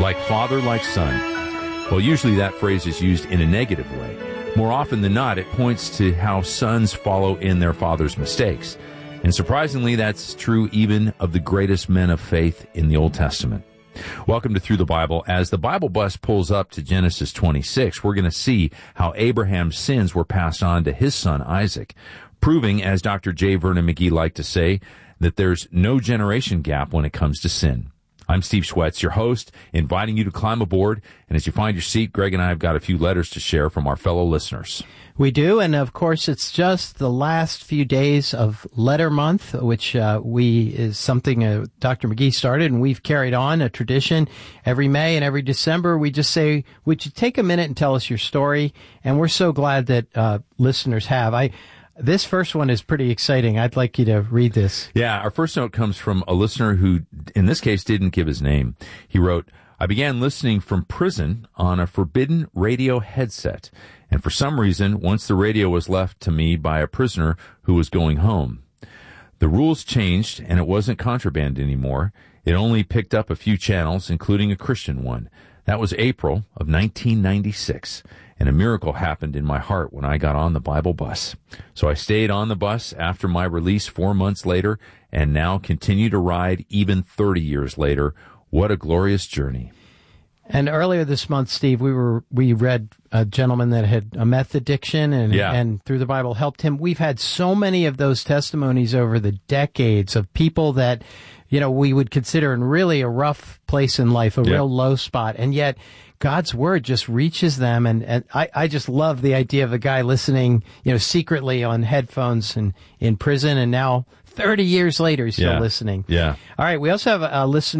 Like father, like son. Well, usually that phrase is used in a negative way. More often than not, it points to how sons follow in their father's mistakes. And surprisingly, that's true even of the greatest men of faith in the Old Testament. Welcome to Through the Bible. As the Bible bus pulls up to Genesis 26, we're going to see how Abraham's sins were passed on to his son Isaac, proving, as Dr. J. Vernon McGee liked to say, that there's no generation gap when it comes to sin. I'm Steve Schwetz, your host, inviting you to climb aboard. And as you find your seat, Greg and I have got a few letters to share from our fellow listeners. We do, and of course, it's just the last few days of Letter Month, which is something Dr. McGee started, and we've carried on a tradition. Every May and every December, we just say, would you take a minute and tell us your story? And we're so glad that listeners have. This first one is pretty exciting. I'd like you to read this. Yeah, our first note comes from a listener who, in this case, didn't give his name. He wrote, I began listening from prison on a forbidden radio headset, and for some reason, once the radio was left to me by a prisoner who was going home. The rules changed, and it wasn't contraband anymore. It only picked up a few channels, including a Christian one. That was April of 1996. And a miracle happened in my heart when I got on the Bible bus. So I stayed on the bus after my release 4 months later, and now continue to ride even 30 years later. What a glorious journey. And earlier this month, Steve, we read a gentleman that had a meth addiction and through the Bible helped him. We've had so many of those testimonies over the decades of people that, we would consider in really a rough place in life, a real low spot. And yet God's word just reaches them. And I just love the idea of a guy listening, secretly on headphones and in prison. And now 30 years later, he's still listening. Yeah. All right. We also have a listener